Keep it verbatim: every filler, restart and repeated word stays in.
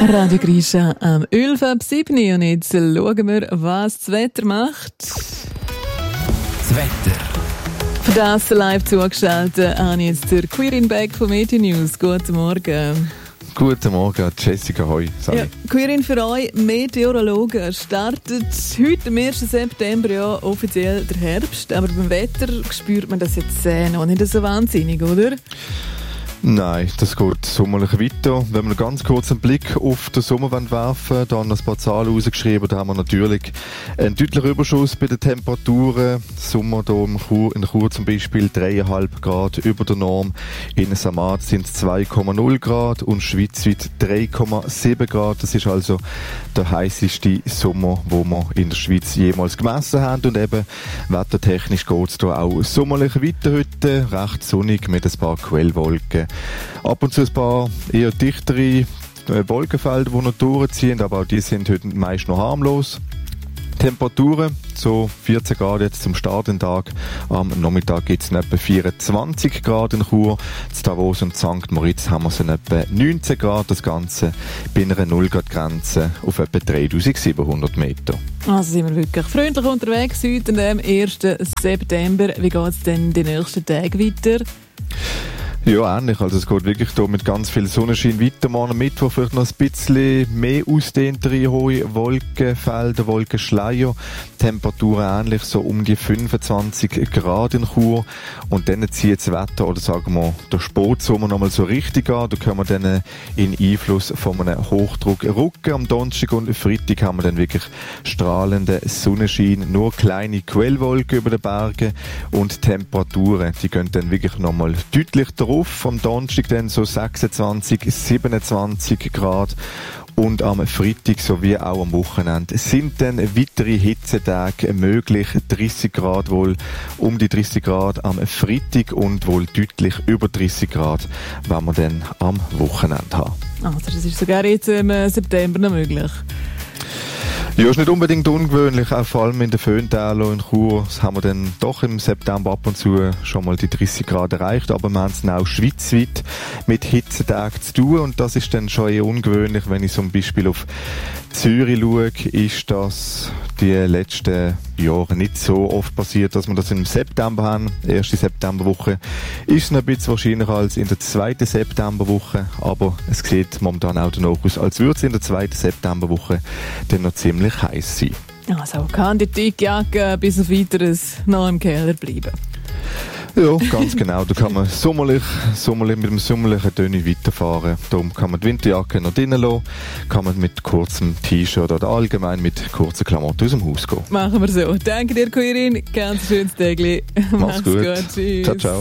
Radio Grisha am elf ab sieben und jetzt schauen wir, was das Wetter macht. Das Wetter. Für das live zugeschaltet habe ich jetzt der Quirin Beck von Media News. Guten Morgen. Guten Morgen, Jessica Heu. Ja, Quirin, für euch Meteorologen startet heute am ersten September ja offiziell der Herbst, aber beim Wetter spürt man das jetzt äh, noch nicht so wahnsinnig, oder? Nein, das geht sommerlich weiter. Wenn wir ganz kurz einen Blick auf den Sommer werfen, dann ein paar Zahlen rausgeschrieben, da haben wir natürlich einen deutlichen Überschuss bei den Temperaturen. Sommer hier in Chur, in Chur zum Beispiel drei Komma fünf Grad über der Norm. In Samat sind es zwei Komma null Grad und schweizweit drei Komma sieben Grad. Das ist also der heisseste Sommer, den wir in der Schweiz jemals gemessen haben. Und eben wettertechnisch geht es hier auch sommerlich weiter heute. Recht sonnig mit ein paar Quellwolken. Ab und zu ein paar eher dichtere Wolkenfelder, die noch durchziehen, aber auch die sind heute meist noch harmlos. Temperaturen, so vierzehn Grad jetzt zum Startentag. Am Nachmittag gibt es etwa vierundzwanzig Grad in Chur. In Davos und Sankt Moritz haben wir es in etwa neunzehn Grad. Das Ganze bei einer null Grad Grenze auf etwa dreitausendsiebenhundert Meter. Also sind wir wirklich freundlich unterwegs heute am ersten September. Wie geht es denn die nächsten Tage weiter? Ja, ähnlich. Also es geht wirklich hier mit ganz viel Sonnenschein weiter. Morgen Mittwoch vielleicht noch ein bisschen mehr ausdehntere hohe Wolkenfelder, Wolkenschleier. Temperaturen ähnlich, so um die fünfundzwanzig Grad in Chur. Und dann zieht das Wetter, oder sagen wir, der Spätsommer nochmal so richtig an. Da können wir dann in Einfluss von einem Hochdruck rücken. Am Donnerstag und Freitag haben wir dann wirklich strahlenden Sonnenschein. Nur kleine Quellwolken über den Bergen. Und Temperaturen, die gehen dann wirklich nochmal deutlich drauf. Am Donnerstag dann so sechsundzwanzig, siebenundzwanzig Grad und am Freitag sowie auch am Wochenende sind dann weitere Hitzetage möglich. dreißig Grad wohl, um die dreißig Grad am Freitag und wohl deutlich über dreißig Grad, wenn wir dann am Wochenende haben. Also das ist sogar jetzt im September noch möglich. Ja, ist nicht unbedingt ungewöhnlich, auch vor allem in den Föhntälern in Chur haben wir dann doch im September ab und zu schon mal die dreißig Grad erreicht, aber wir haben es dann auch schweizweit mit Hitzetagen zu tun und das ist dann schon eher ungewöhnlich, wenn ich zum Beispiel auf Zürich schaue, ist das die letzten Jahre nicht so oft passiert, dass wir das im September haben. Die erste Septemberwoche ist es noch ein bisschen wahrscheinlicher als in der zweiten Septemberwoche, aber es sieht momentan auch danach aus, als würde es in der zweiten Septemberwoche dann noch ziemlich heiß sein. Also kann die dicke Jacke bis auf Weiteres noch im Keller bleiben. Ja, ganz genau. Da kann man sommerlich, sommerlich mit dem sommerlichen Töne weiterfahren. Darum kann man die Winterjacke noch drinnen lassen, kann man mit kurzem T-Shirt oder allgemein mit kurzen Klamotten aus dem Haus gehen. Machen wir so. Danke dir, Quirin. Ganz schönes Tag. Mach's gut. gut. Tschüss. Ciao, ciao.